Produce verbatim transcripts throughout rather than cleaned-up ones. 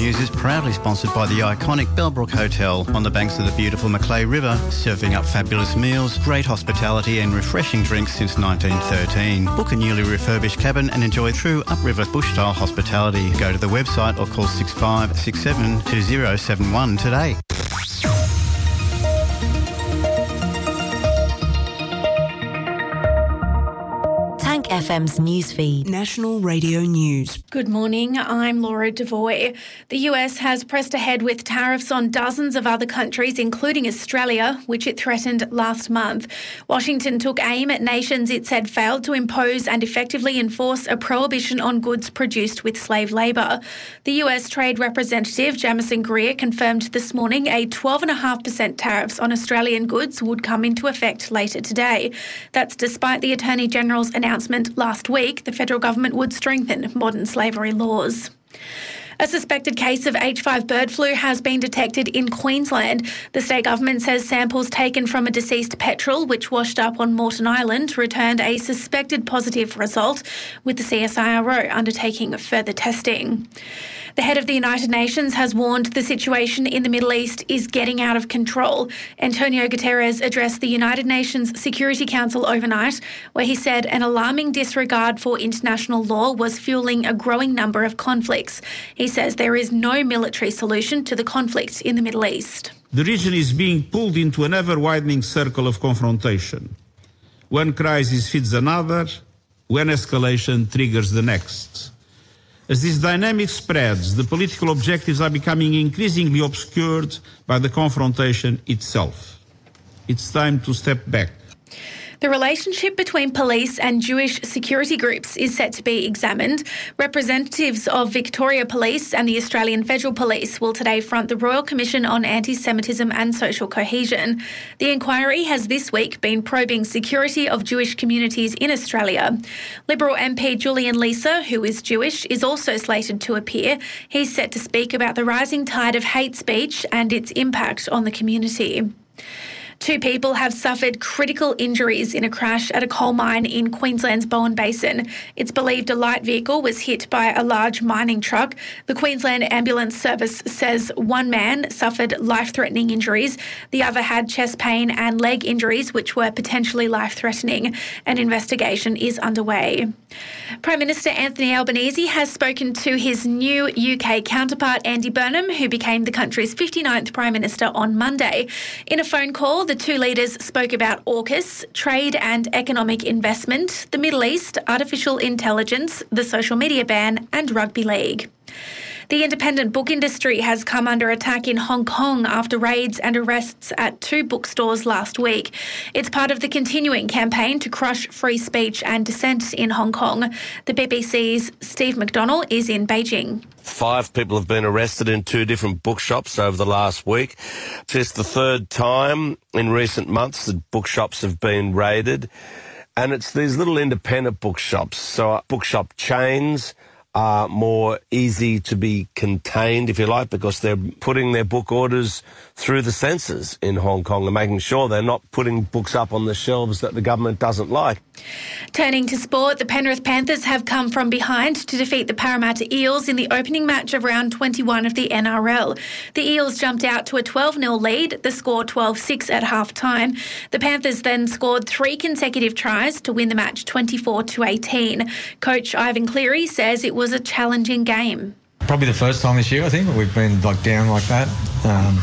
News is proudly sponsored by the iconic Bellbrook Hotel on the banks of the beautiful Macleay River, serving up fabulous meals, great hospitality and refreshing drinks since nineteen thirteen. Book a newly refurbished cabin and enjoy true upriver bush-style hospitality. Go to the website or call six five six seven two zero seven one today. F M's newsfeed. National Radio News. Good morning, I'm Laura Devoy. The U S has pressed ahead with tariffs on dozens of other countries, including Australia, which it threatened last month. Washington took aim at nations it said failed to impose and effectively enforce a prohibition on goods produced with slave labour. The U S Trade Representative Jamieson Greer confirmed this morning a twelve point five percent tariffs on Australian goods would come into effect later today. That's despite the Attorney General's announcement last week the federal government would strengthen modern slavery laws. A suspected case of H five bird flu has been detected in Queensland. The state government says samples taken from a deceased petrel which washed up on Moreton Island returned a suspected positive result, with the C S I R O undertaking further testing. The head of the United Nations has warned the situation in the Middle East is getting out of control. Antonio Guterres addressed the United Nations Security Council overnight, where he said an alarming disregard for international law was fueling a growing number of conflicts. He says there is no military solution to the conflict in the Middle East. The region is being pulled into an ever-widening circle of confrontation. One crisis feeds another, one escalation triggers the next. As this dynamic spreads, the political objectives are becoming increasingly obscured by the confrontation itself. It's time to step back. The relationship between police and Jewish security groups is set to be examined. Representatives of Victoria Police and the Australian Federal Police will today front the Royal Commission on Anti-Semitism and Social Cohesion. The inquiry has this week been probing security of Jewish communities in Australia. Liberal M P Julian Leeser, who is Jewish, is also slated to appear. He's set to speak about the rising tide of hate speech and its impact on the community. Two people have suffered critical injuries in a crash at a coal mine in Queensland's Bowen Basin. It's believed a light vehicle was hit by a large mining truck. The Queensland Ambulance Service says one man suffered life-threatening injuries. The other had chest pain and leg injuries, which were potentially life-threatening. An investigation is underway. Prime Minister Anthony Albanese has spoken to his new U K counterpart Andy Burnham, who became the country's fifty-ninth Prime Minister on Monday. In a phone call, the two leaders spoke about AUKUS, trade and economic investment, the Middle East, artificial intelligence, the social media ban and rugby league. The independent book industry has come under attack in Hong Kong after raids and arrests at two bookstores last week. It's part of the continuing campaign to crush free speech and dissent in Hong Kong. The B B C's Steve McDonnell is in Beijing. Five people have been arrested in two different bookshops over the last week. It's the third time in recent months that bookshops have been raided. And it's these little independent bookshops, so bookshop chains are more easy to be contained, if you like, because they're putting their book orders through the censors in Hong Kong and making sure they're not putting books up on the shelves that the government doesn't like. Turning to sport, the Penrith Panthers have come from behind to defeat the Parramatta Eels in the opening match of round twenty-one of the N R L. The Eels jumped out to a twelve nil lead, the score twelve six at half-time. The Panthers then scored three consecutive tries to win the match twenty-four to eighteen. Coach Ivan Cleary says it was a challenging game. Probably the first time this year, I think, we've been like down like that. Um,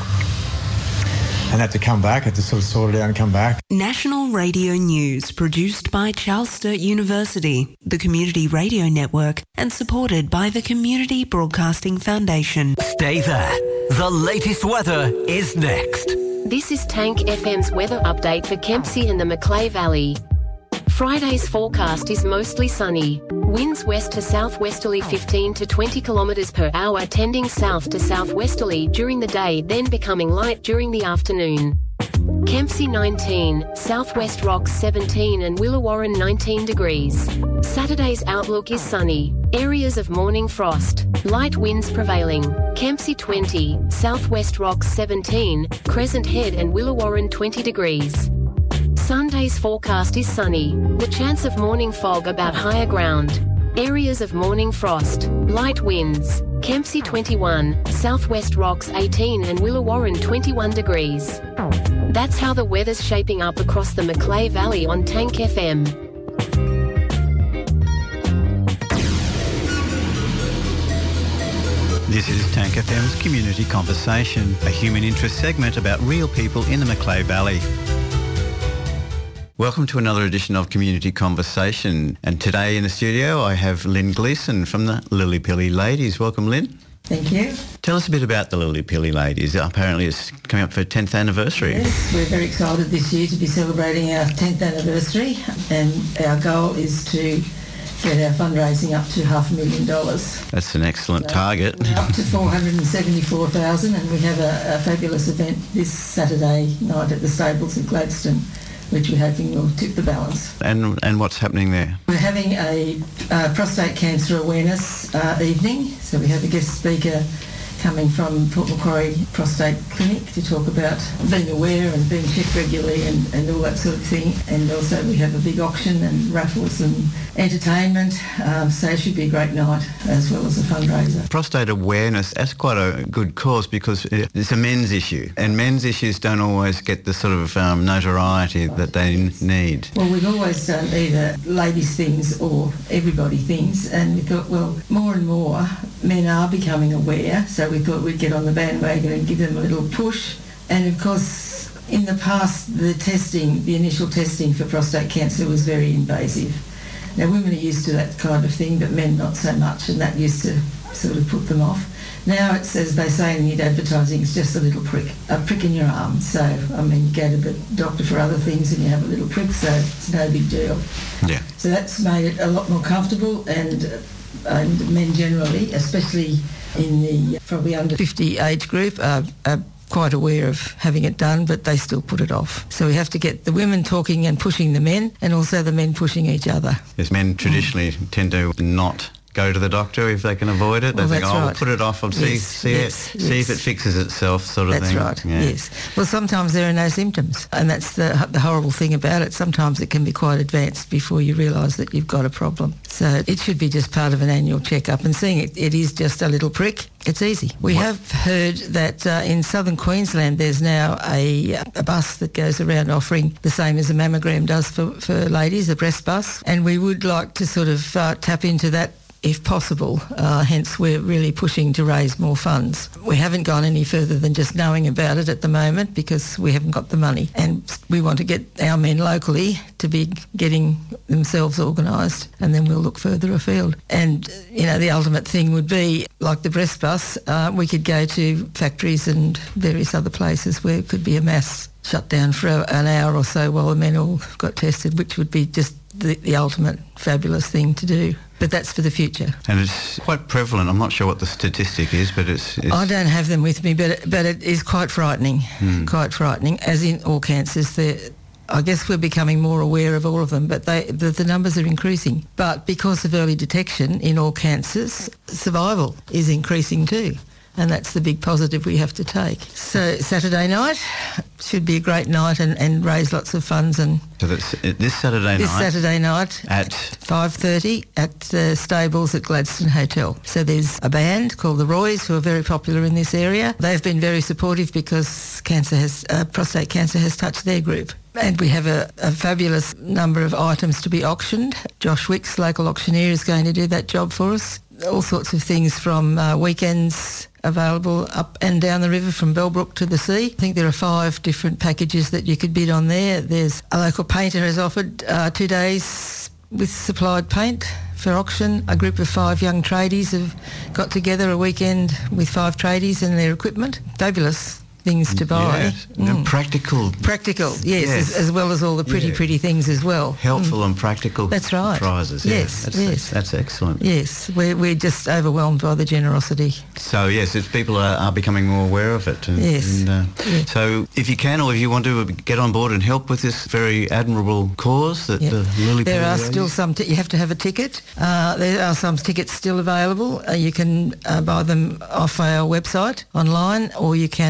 and had to come back, had to sort of sort it out and come back. National Radio News, produced by Charles Sturt University, the Community Radio Network, and supported by the Community Broadcasting Foundation. Stay there. The latest weather is next. This is Tank F M's weather update for Kempsey and the Macleay Valley. Friday's forecast is mostly sunny. Winds west to southwesterly fifteen to twenty kilometres per hour, tending south to southwesterly during the day, then becoming light during the afternoon. Kempsey nineteen, Southwest Rocks seventeen and Willawarrin nineteen degrees. Saturday's outlook is sunny. Areas of morning frost. Light winds prevailing. Kempsey twenty, Southwest Rocks seventeen, Crescent Head and Willawarrin twenty degrees. Sunday's forecast is sunny. The chance of morning fog about higher ground. Areas of morning frost. Light winds. Kempsey twenty-one, Southwest Rocks eighteen and Willawarren twenty-one degrees. That's how the weather's shaping up across the Macleay Valley on Tank F M. This is Tank F M's Community Conversation, a human interest segment about real people in the Macleay Valley. Welcome to another edition of Community Conversation. And today in the studio I have Lynn Gleeson from the Lillypilly Ladies. Welcome, Lynn. Thank you. Tell us a bit about the Lillypilly Ladies. Apparently it's coming up for tenth anniversary. Yes, we're very excited this year to be celebrating our tenth anniversary, and our goal is to get our fundraising up to half a million dollars. That's an excellent so target. We're up to four hundred seventy-four thousand, and we have a, a fabulous event this Saturday night at the stables at Gladstone, which we're hoping will tip the balance. And and what's happening there? We're having a uh, prostate cancer awareness uh, evening, so we have a guest speaker coming from Port Macquarie Prostate Clinic to talk about being aware and being checked regularly and, and all that sort of thing. And also we have a big auction and raffles and entertainment, um, so it should be a great night as well as a fundraiser. Prostate awareness, that's quite a good cause because it's a men's issue, and men's issues don't always get the sort of um, notoriety that they need. Well, we've always done either ladies things or everybody things, and we thought, well, more and more men are becoming aware, so we thought we'd get on the bandwagon and give them a little push. And of course, in the past, the testing, the initial testing for prostate cancer was very invasive. Now, women are used to that kind of thing, but men not so much, and that used to sort of put them off. Now it's, as they say in the advertising, it's just a little prick, a prick in your arm. So, I mean, you go to the doctor for other things and you have a little prick, so it's no big deal. Yeah. So that's made it a lot more comfortable, and, and men generally, especially in the probably under fifty age group, are, are quite aware of having it done, but they still put it off. So we have to get the women talking and pushing the men, and also the men pushing each other. Yes, men traditionally mm. tend to not go to the doctor if they can avoid it. They well, think, oh, right. we'll put it off, I'll yes, see, see, yes, it, yes. see if it fixes itself, sort of that's thing. That's right, yeah. yes. Well, sometimes there are no symptoms, and that's the, the horrible thing about it. Sometimes it can be quite advanced before you realise that you've got a problem. So it should be just part of an annual checkup, and seeing it, it is just a little prick. It's easy. We what? have heard that uh, in southern Queensland there's now a, a bus that goes around offering the same as a mammogram does for, for ladies, a breast bus, and we would like to sort of uh, tap into that if possible, uh, hence we're really pushing to raise more funds. We haven't gone any further than just knowing about it at the moment because we haven't got the money, and we want to get our men locally to be getting themselves organised, and then we'll look further afield. And, you know, the ultimate thing would be, like the breast bus, uh, we could go to factories and various other places where it could be a mass shut down for an hour or so while the men all got tested, which would be just the, the ultimate fabulous thing to do. But that's for the future. And it's quite prevalent. I'm not sure what the statistic is, but it's... it's I don't have them with me, but it, but it is quite frightening, mm. quite frightening, as in all cancers. I guess we're becoming more aware of all of them, but they, the, the numbers are increasing. But because of early detection in all cancers, survival is increasing too. And that's the big positive we have to take. So Saturday night should be a great night and, and raise lots of funds. And so that's this Saturday this night? This Saturday night at five thirty at the stables at Gladstone Hotel. So there's a band called the Roys who are very popular in this area. They've been very supportive because cancer has uh, prostate cancer has touched their group. And we have a, a fabulous number of items to be auctioned. Josh Wicks, local auctioneer, is going to do that job for us. All sorts of things from uh, weekends available up and down the river from Bellbrook to the sea. I think there are five different packages that you could bid on there. There's a local painter has offered uh, two days with supplied paint for auction. A group of five young tradies have got together a weekend with five tradies and their equipment. Fabulous things to buy. Yes. Mm. Practical. Practical, yes, yes. As, as well as all the pretty, yeah. pretty things as well. Helpful mm. and practical That's right. prizes. Yes, yeah. that's, yes. That's, that's excellent. Yes, we're, we're just overwhelmed by the generosity. So, yes, it's, people are, are becoming more aware of it. And, yes. And, uh, yes. So, if you can or if you want to get on board and help with this very admirable cause that yep. the Lillypilly There are Ladies. still some, t- you have to have a ticket. Uh, there are some tickets still available. Uh, you can uh, buy them off our website online, or you can get them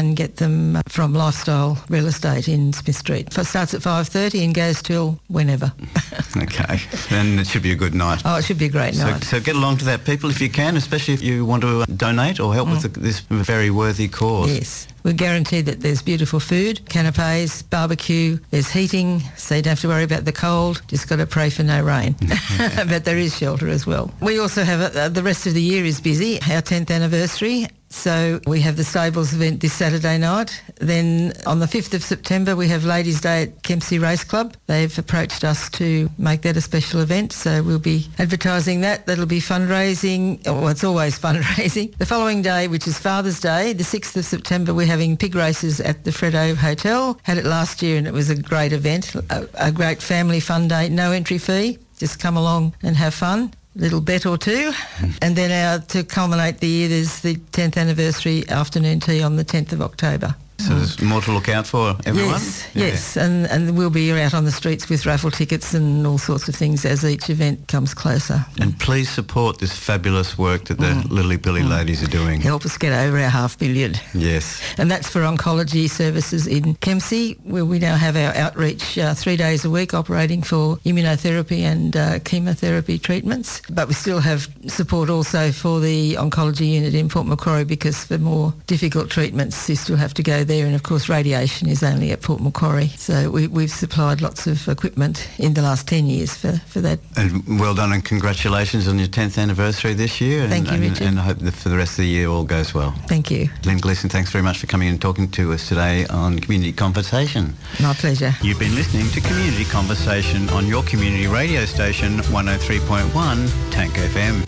them from Lifestyle Real Estate in Smith Street. It starts at five thirty and goes till whenever. Okay, then it should be a good night. Oh, it should be a great so, night. So get along to that, people, if you can, especially if you want to donate or help mm. with the, this very worthy cause. Yes. We're guaranteed that there's beautiful food, canapes, barbecue, there's heating, so you don't have to worry about the cold. Just got to pray for no rain. But there is shelter as well. We also have, a, the rest of the year is busy, our tenth anniversary. So we have the Stables event this Saturday night. Then on the fifth of September, we have Ladies' Day at Kempsey Race Club. They've approached us to make that a special event, so we'll be advertising that. That'll be fundraising. Well, it's always fundraising. The following day, which is Father's Day, the sixth of September, we're having pig races at the Freddo Hotel. Had it last year and it was a great event, a, a great family fun day, no entry fee. Just come along and have fun. Little bet or two. And then our, to culminate the year, there's the tenth anniversary afternoon tea on the tenth of October. So there's more to look out for, everyone? Yes, yeah. yes. And, and we'll be out on the streets with raffle tickets and all sorts of things as each event comes closer. And please support this fabulous work that the mm. Lily Billy mm. ladies are doing. Help us get over our half billion. Yes. And that's for oncology services in Kempsey, where we now have our outreach uh, three days a week operating for immunotherapy and uh, chemotherapy treatments. But we still have support also for the oncology unit in Port Macquarie, because for more difficult treatments you still have to go there, and of course radiation is only at Port Macquarie. So we, we've supplied lots of equipment in the last ten years for, for that. And well done and congratulations on your tenth anniversary this year. Thank and, you, and, Richard. And I hope that for the rest of the year all goes well. Thank you. Lynn Gleeson, thanks very much for coming and talking to us today on Community Conversation. My pleasure. You've been listening to Community Conversation on your community radio station one oh three point one Tank F M.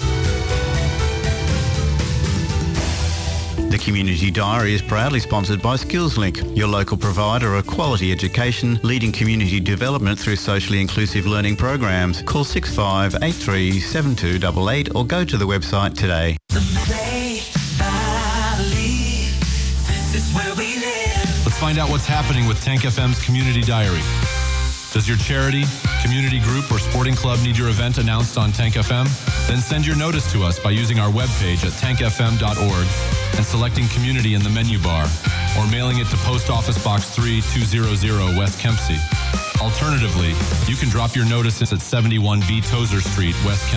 The Community Diary is proudly sponsored by SkillsLink, your local provider of quality education, leading community development through socially inclusive learning programs. Call six five eight three seven two eight eight or go to the website today. The Macleay Valley, this is where we live. Let's find out what's happening with Tank F M's Community Diary. Does your charity, community group, or sporting club need your event announced on Tank F M? Then send your notice to us by using our webpage at tank f m dot org and selecting Community in the menu bar, or mailing it to Post Office Box three two hundred West Kempsey. Alternatively, you can drop your notices at seventy-one B Tozer Street, West Kempsey.